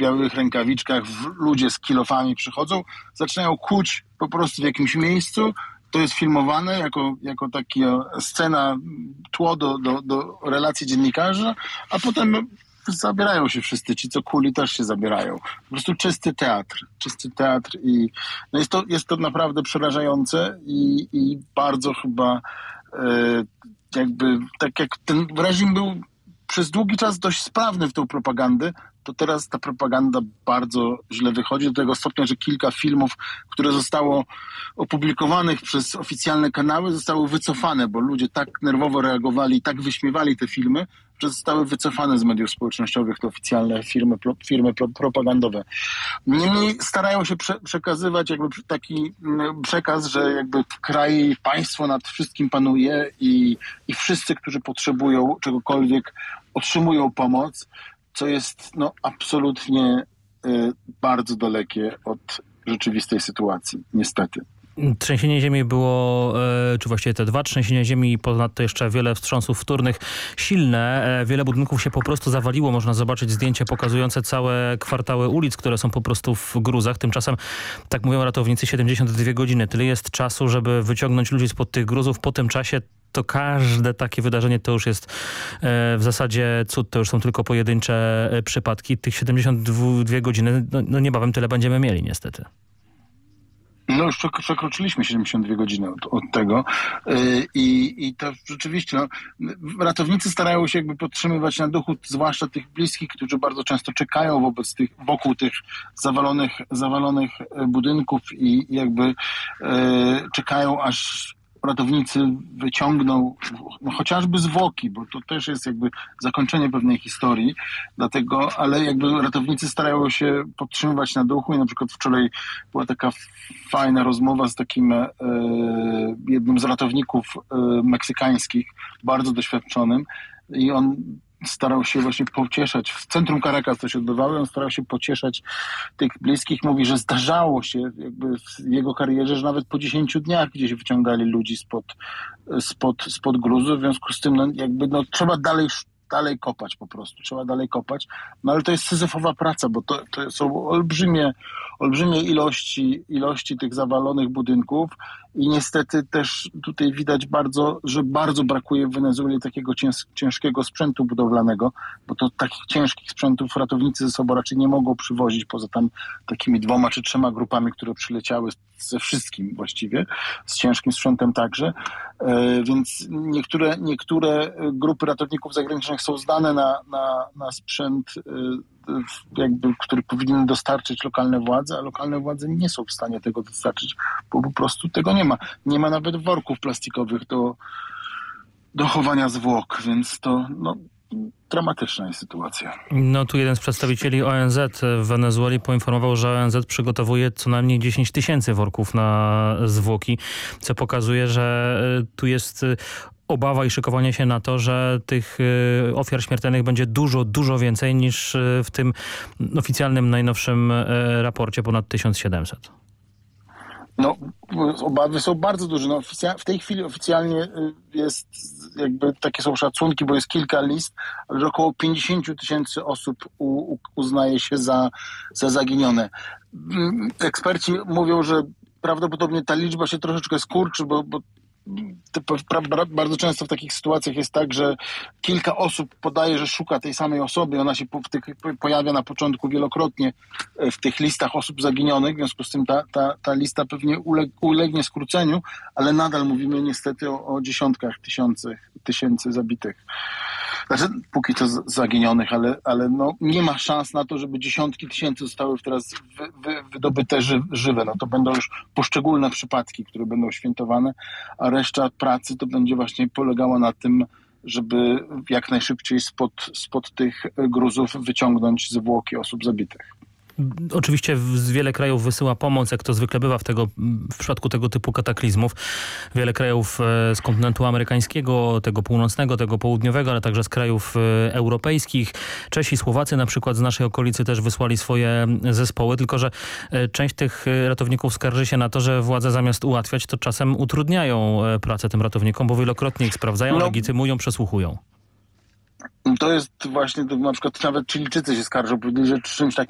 białych rękawiczkach, ludzie z kilofami przychodzą, zaczynają kłuć po prostu w jakimś miejscu. To jest filmowane jako taka scena, tło do relacji dziennikarza, a potem zabierają się wszyscy, ci co kuli też się zabierają. Po prostu czysty teatr i no jest to naprawdę przerażające i bardzo chyba jakby tak jak ten reżim był przez długi czas dość sprawny w tą propagandę, to teraz ta propaganda bardzo źle wychodzi do tego stopnia, że kilka filmów, które zostało opublikowanych przez oficjalne kanały, zostały wycofane, bo ludzie tak nerwowo reagowali, tak wyśmiewali te filmy, że zostały wycofane z mediów społecznościowych te oficjalne firmy propagandowe. Niemniej starają się przekazywać jakby taki przekaz, że jakby kraj i państwo nad wszystkim panuje i wszyscy, którzy potrzebują czegokolwiek, otrzymują pomoc, co jest absolutnie bardzo dalekie od rzeczywistej sytuacji, niestety. Trzęsienie ziemi było, czy właściwie te 2 trzęsienia ziemi i ponadto jeszcze wiele wstrząsów wtórnych, silne. Wiele budynków się po prostu zawaliło. Można zobaczyć zdjęcia pokazujące całe kwartały ulic, które są po prostu w gruzach. Tymczasem, tak mówią ratownicy, 72 godziny. Tyle jest czasu, żeby wyciągnąć ludzi spod tych gruzów. Po tym czasie to każde takie wydarzenie to już jest w zasadzie cud. To już są tylko pojedyncze przypadki. Tych 72 godziny, niebawem tyle będziemy mieli niestety. No już przekroczyliśmy 72 godziny od tego i to rzeczywiście ratownicy starają się jakby podtrzymywać na duchu zwłaszcza tych bliskich, którzy bardzo często czekają wokół tych zawalonych budynków i jakby czekają, aż ratownicy wyciągną chociażby zwłoki, bo to też jest jakby zakończenie pewnej historii, dlatego, ale jakby ratownicy starają się podtrzymywać na duchu i na przykład wczoraj była taka fajna rozmowa z takim jednym z ratowników meksykańskich, bardzo doświadczonym i on starał się właśnie pocieszać. W centrum Caracas to się odbywało, on starał się pocieszać tych bliskich. Mówi, że zdarzało się jakby w jego karierze, że nawet po 10 dniach gdzieś wyciągali ludzi spod gruzu. W związku z tym trzeba dalej kopać po prostu. Trzeba dalej kopać. No ale to jest syzyfowa praca, bo to są olbrzymie ilości tych zawalonych budynków i niestety też tutaj widać że bardzo brakuje w Wenezueli takiego ciężkiego sprzętu budowlanego, bo to takich ciężkich sprzętów ratownicy ze sobą raczej nie mogą przywozić, poza tam takimi 2 czy 3 grupami, które przyleciały ze wszystkim właściwie, z ciężkim sprzętem także, więc niektóre grupy ratowników zagranicznych są zdane na sprzęt, który powinny dostarczyć lokalne władze, a lokalne władze nie są w stanie tego dostarczyć, bo po prostu tego nie ma. Nie ma nawet worków plastikowych do chowania zwłok, więc to dramatyczna jest sytuacja. Tu jeden z przedstawicieli ONZ w Wenezueli poinformował, że ONZ przygotowuje co najmniej 10 000 worków na zwłoki, co pokazuje, że tu jest obawa i szykowanie się na to, że tych ofiar śmiertelnych będzie dużo, dużo więcej niż w tym oficjalnym, najnowszym raporcie, ponad 1700. Obawy są bardzo duże. W tej chwili oficjalnie jest jakby takie są szacunki, bo jest kilka list, ale że około 50 000 osób uznaje się za zaginione. Eksperci mówią, że prawdopodobnie ta liczba się troszeczkę skurczy, bo bardzo często w takich sytuacjach jest tak, że kilka osób podaje, że szuka tej samej osoby. Ona się pojawia na początku wielokrotnie w tych listach osób zaginionych. W związku z tym ta lista pewnie ulegnie skróceniu, ale nadal mówimy niestety o dziesiątkach tysięcy zabitych. Znaczy, póki co zaginionych, ale nie ma szans na to, żeby dziesiątki tysięcy zostały teraz wydobyte żywe. To będą już poszczególne przypadki, które będą świętowane, a reszta pracy to będzie właśnie polegała na tym, żeby jak najszybciej spod tych gruzów wyciągnąć zwłoki osób zabitych. Oczywiście wiele krajów wysyła pomoc, jak to zwykle bywa w przypadku tego typu kataklizmów. Wiele krajów z kontynentu amerykańskiego, tego północnego, tego południowego, ale także z krajów europejskich. Czesi, Słowacy na przykład z naszej okolicy też wysłali swoje zespoły, tylko że część tych ratowników skarży się na to, że władze zamiast ułatwiać, to czasem utrudniają pracę tym ratownikom, bo wielokrotnie ich sprawdzają, legitymują, przesłuchują. To jest właśnie, na przykład nawet Chilijczycy się skarżą, powiedzieli, że czymś takim